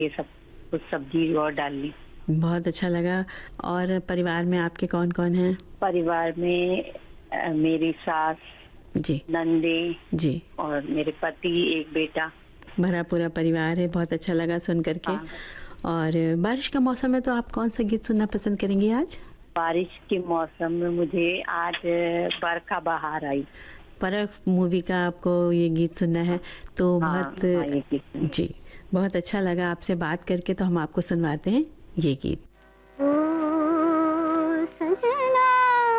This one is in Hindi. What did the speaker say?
ये सब कुछ सब्जी और डाल ली। बहुत अच्छा लगा। और परिवार में आपके कौन कौन हैं? परिवार में मेरी सास, जी नंदे जी। और मेरे पति, एक बेटा। भरा पूरा परिवार है, बहुत अच्छा लगा सुन करके। हाँ। और बारिश का मौसम है तो आप कौन सा गीत सुनना पसंद करेंगी आज? बारिश के मौसम में मुझे आज बरखा बहार आई। परख मूवी का आपको ये गीत सुनना है तो हाँ बहुत हाँ, ये गीत। जी, बहुत अच्छा लगा आपसे बात करके। तो हम आपको सुनवाते हैं ये गीत।